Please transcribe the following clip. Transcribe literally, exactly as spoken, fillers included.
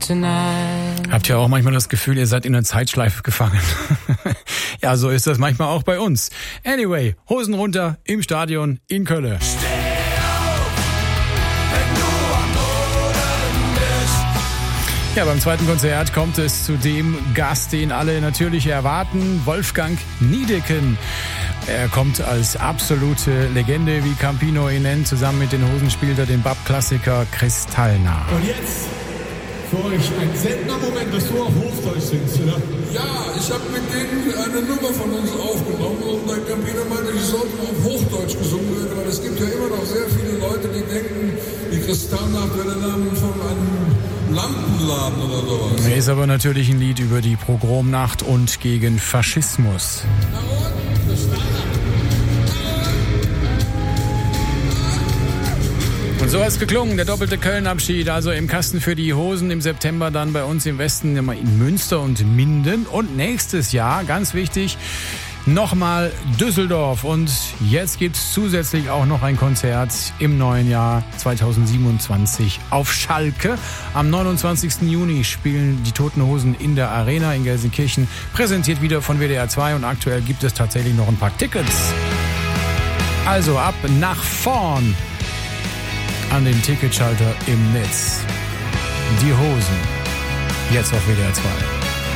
tonight. Habt ihr auch manchmal das Gefühl, ihr seid in einer Zeitschleife gefangen? Ja, so ist das manchmal auch bei uns. Anyway, Hosen runter im Stadion in Köln. Ja, beim zweiten Konzert kommt es zu dem Gast, den alle natürlich erwarten, Wolfgang Niedecken. Er kommt als absolute Legende, wie Campino ihn nennt. Zusammen mit den Hosen spielt er den Bab-Klassiker Kristallnah. Und jetzt für euch ein seltener Moment, dass du auf Hochdeutsch singst, oder? Ja, ich habe mit denen eine Nummer von uns aufgenommen und der Campino meinte, ich sollte auf Hochdeutsch gesungen werden, weil es gibt ja immer noch sehr viele Leute, die denken, die Kristallnacht wäre der Name von einem Lampenladen oder sowas. Er ist aber natürlich ein Lied über die Pogromnacht und gegen Faschismus. Na und? Kristallnacht. Und so hat es geklungen, der doppelte Köln-Abschied, also im Kasten für die Hosen im September, dann bei uns im Westen immer in Münster und Minden. Und nächstes Jahr, ganz wichtig, nochmal Düsseldorf. Und jetzt gibt es zusätzlich auch noch ein Konzert im neuen Jahr zweitausendsiebenundzwanzig auf Schalke. Am neunundzwanzigsten Juni spielen die Toten Hosen in der Arena in Gelsenkirchen, präsentiert wieder von W D R zwei und aktuell gibt es tatsächlich noch ein paar Tickets. Also ab nach vorn an den Ticketschalter im Netz. Die Hosen. Jetzt auf W D R zwei.